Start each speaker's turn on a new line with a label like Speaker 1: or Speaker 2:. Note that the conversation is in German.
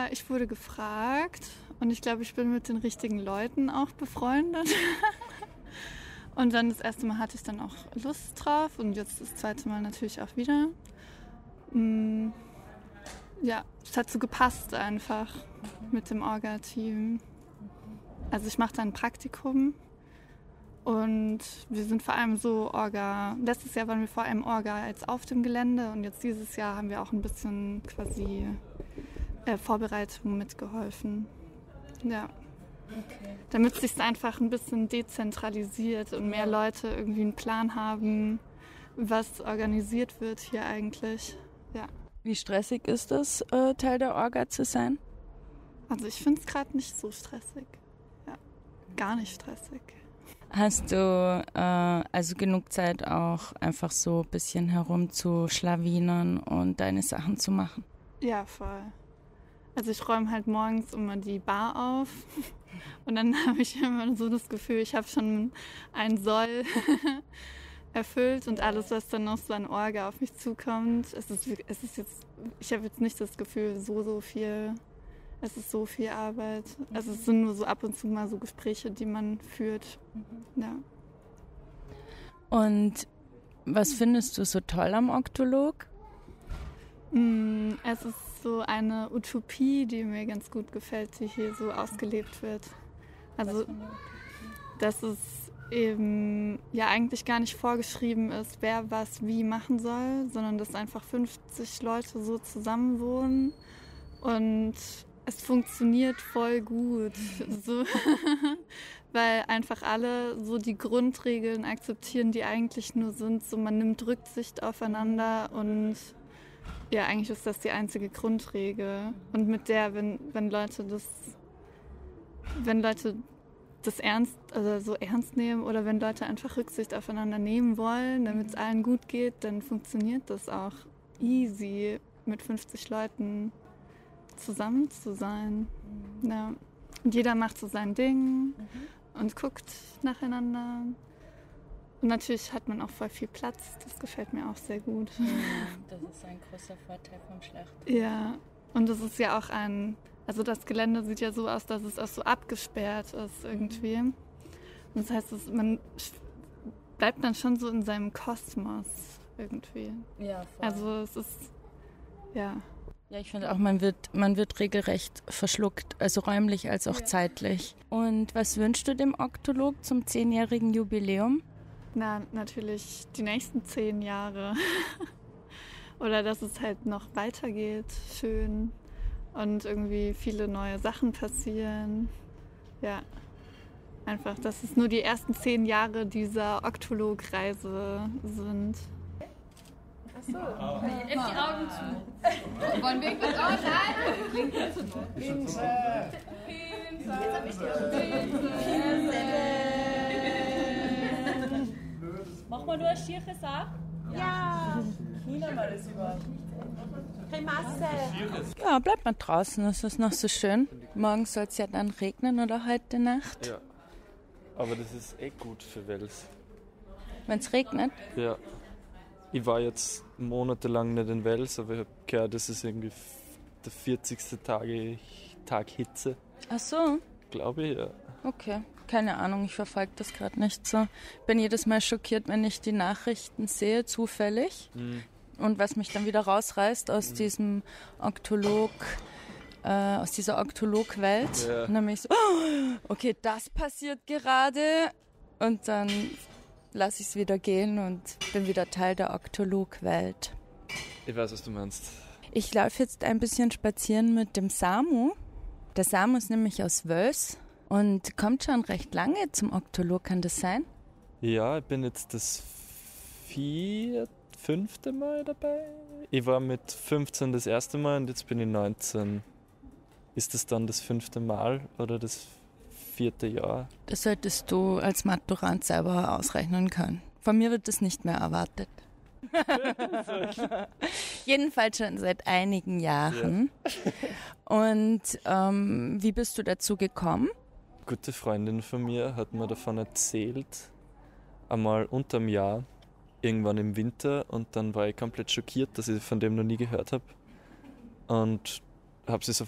Speaker 1: ich wurde gefragt und ich glaube, ich bin mit den richtigen Leuten auch befreundet. Und dann das erste Mal hatte ich dann auch Lust drauf und jetzt das zweite Mal natürlich auch wieder. Ja, es hat so gepasst einfach mit dem Orga-Team. Also ich mache da ein Praktikum und wir sind vor allem so Orga. Letztes Jahr waren wir vor allem Orga jetzt auf dem Gelände und jetzt dieses Jahr haben wir auch ein bisschen quasi Vorbereitung mitgeholfen. Ja. Okay. Damit es sich einfach ein bisschen dezentralisiert und mehr Leute irgendwie einen Plan haben, was organisiert wird hier eigentlich. Ja.
Speaker 2: Wie stressig ist es, Teil der Orga zu sein?
Speaker 1: Also ich finde es gerade nicht so stressig. Ja, gar nicht stressig.
Speaker 2: Hast du also genug Zeit auch einfach so ein bisschen herumzuschlawinern und deine Sachen zu machen?
Speaker 1: Ja, voll. Also ich räume halt morgens immer die Bar auf und dann habe ich immer so das Gefühl, ich habe schon ein Soll erfüllt und alles, was dann noch so an Orga auf mich zukommt, es ist jetzt, ich habe jetzt nicht das Gefühl, so viel, es ist so viel Arbeit. Also es sind nur so ab und zu mal so Gespräche, die man führt. Ja.
Speaker 2: Und was findest du so toll am Oktolog?
Speaker 1: Es ist so eine Utopie, die mir ganz gut gefällt, die hier so ausgelebt wird. Also, dass es eben ja eigentlich gar nicht vorgeschrieben ist, wer was wie machen soll, sondern dass einfach 50 Leute so zusammen wohnen und es funktioniert voll gut. So, weil einfach alle so die Grundregeln akzeptieren, die eigentlich nur sind, so man nimmt Rücksicht aufeinander und ja, eigentlich ist das die einzige Grundregel. Und mit der, wenn Leute das ernst nehmen oder wenn Leute einfach Rücksicht aufeinander nehmen wollen, damit es allen gut geht, dann funktioniert das auch easy, mit 50 Leuten zusammen zu sein. Ja. Und jeder macht so sein Ding und guckt nacheinander. Und natürlich hat man auch voll viel Platz. Das gefällt mir auch sehr gut.
Speaker 2: Ja, das ist ein großer Vorteil vom Schlachthof.
Speaker 1: Ja, und das ist ja auch also das Gelände sieht ja so aus, dass es auch so abgesperrt ist irgendwie. Und das heißt, man bleibt dann schon so in seinem Kosmos irgendwie.
Speaker 2: Ja, voll.
Speaker 1: Also es ist, ja.
Speaker 2: Ja, ich finde auch, man wird regelrecht verschluckt, also räumlich als auch zeitlich. Und was wünschst du dem Oktolog zum 10-jährigen Jubiläum?
Speaker 1: Na, natürlich die nächsten 10 Jahre. Oder dass es halt noch weitergeht, schön. Und irgendwie viele neue Sachen passieren. Ja, einfach, dass es nur die ersten 10 Jahre dieser Oktolog-Reise sind.
Speaker 3: Ach so, jetzt die Augen zu. Wollen wir irgendwas? Oh nein! Pinse! Jetzt hab ich die Augen. Mach mal nur eine schiefe Sache.
Speaker 4: Ja!
Speaker 3: China mal das überhaupt.
Speaker 4: Grimasse!
Speaker 2: Ja, bleibt mal draußen, es ist noch so schön. Morgen soll es ja dann regnen oder heute Nacht.
Speaker 5: Ja, aber das ist eh gut für Wels.
Speaker 2: Wenn es regnet?
Speaker 5: Ja. Ich war jetzt monatelang nicht in Wels, aber ich habe gehört, das ist irgendwie der 40. Tag Hitze.
Speaker 2: Ach so.
Speaker 5: Glaube ich, ja.
Speaker 2: Okay, keine Ahnung, ich verfolge das gerade nicht so. Bin jedes Mal schockiert, wenn ich die Nachrichten sehe, zufällig. Und was mich dann wieder rausreißt aus diesem Oktolog, aus dieser Oktolog-Welt.
Speaker 5: Ja.
Speaker 2: Nämlich so, oh, okay, das passiert gerade. Und dann lasse ich es wieder gehen und bin wieder Teil der Oktolog-Welt.
Speaker 5: Ich weiß, was du meinst.
Speaker 2: Ich laufe jetzt ein bisschen spazieren mit dem Samu. Der Samu ist nämlich aus Wels und kommt schon recht lange zum Oktolog, kann das sein?
Speaker 5: Ja, ich bin jetzt das 5. Mal dabei. Ich war mit 15 das erste Mal und jetzt bin ich 19. Ist das dann das 5. Mal oder das 4. Jahr?
Speaker 2: Das solltest du als Maturant selber ausrechnen können. Von mir wird das nicht mehr erwartet. Jedenfalls schon seit einigen Jahren. Ja. Und wie bist du dazu gekommen?
Speaker 5: Eine gute Freundin von mir hat mir davon erzählt, einmal unterm Jahr, irgendwann im Winter, und dann war ich komplett schockiert, dass ich von dem noch nie gehört habe. Und habe sie so